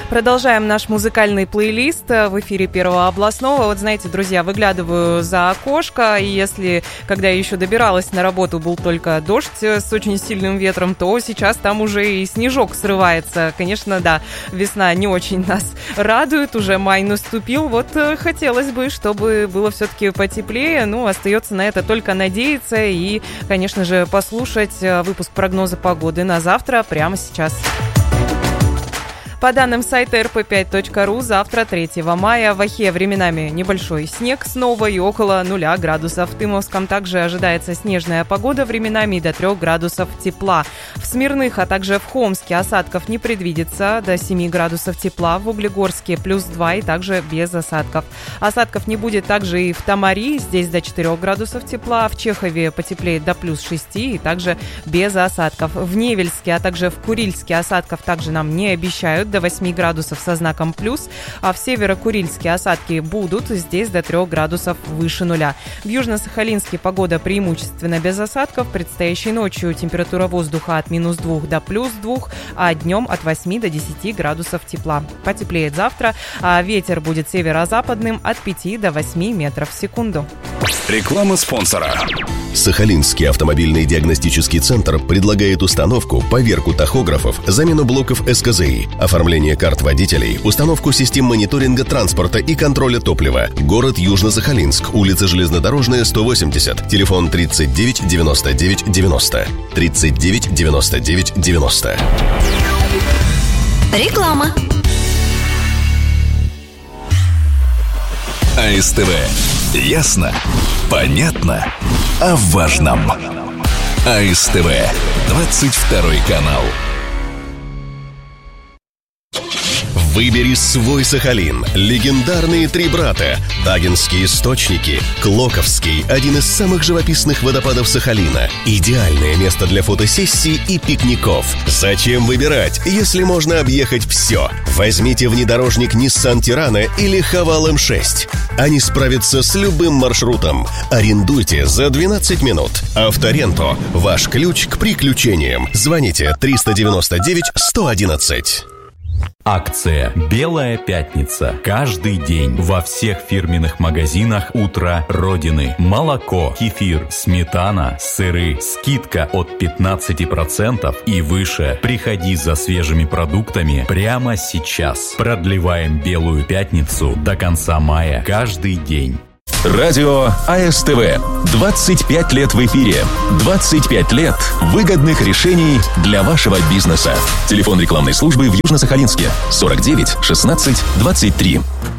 Продолжаем наш музыкальный плейлист в эфире Первого областного. Вот знаете, друзья, выглядываю за окошко, и если, когда я еще добиралась на работу, был только дождь с очень сильным ветром, то сейчас там уже и снежок срывается. Конечно, да, весна не очень нас радует, уже май наступил. Вот хотелось бы, чтобы было все-таки потеплее, ну, остается на это только надеяться и, конечно же, послушать выпуск прогноза погоды на завтра прямо сейчас. По данным сайта rp5.ru, завтра, 3 мая, в Охе временами небольшой снег снова и около 0 градусов. В Тымовском также ожидается снежная погода, временами до 3 градусов тепла. В Смирных, а также в Хомске осадков не предвидится, до 7 градусов тепла. В Углегорске +2 и также без осадков. Осадков не будет также и в Тамари, здесь до 4 градусов тепла. В Чехове потеплеет до +6 и также без осадков. В Невельске, а также в Курильске осадков также нам не обещают, до 8 градусов со знаком плюс, а в Северо-Курильске осадки будут, здесь до 3 градусов выше нуля. В Южно-Сахалинске погода преимущественно без осадков, предстоящей ночью температура воздуха от -2 до +2, а днем от 8 до 10 градусов тепла. Потеплеет завтра, а ветер будет северо-западным от 5 до 8 метров в секунду. Реклама спонсора. Сахалинский автомобильный диагностический центр предлагает установку, поверку тахографов, замену блоков СКЗИ, оформление карт водителей, установку систем мониторинга транспорта и контроля топлива. Город Южно-Сахалинск, улица Железнодорожная, 180, телефон 39 99 90. 39 99 90. Реклама. АСТВ. Ясно, понятно, о важном. АСТВ. 22 канал. Выбери свой Сахалин. Легендарные три брата. Тагинские источники. Клоковский – один из самых живописных водопадов Сахалина. Идеальное место для фотосессий и пикников. Зачем выбирать, если можно объехать все? Возьмите внедорожник Nissan Tirana или Haval M6. Они справятся с любым маршрутом. Арендуйте за 12 минут. Авторенто – ваш ключ к приключениям. Звоните 399 111. Акция «Белая пятница». Каждый день во всех фирменных магазинах «Утро Родины». Молоко, кефир, сметана, сыры. Скидка от 15% и выше. Приходи за свежими продуктами прямо сейчас. Продлеваем «Белую пятницу» до конца мая. Каждый день. Радио АСТВ. 25 лет в эфире. 25 лет выгодных решений для вашего бизнеса. Телефон рекламной службы в Южно-Сахалинске 49 16 23.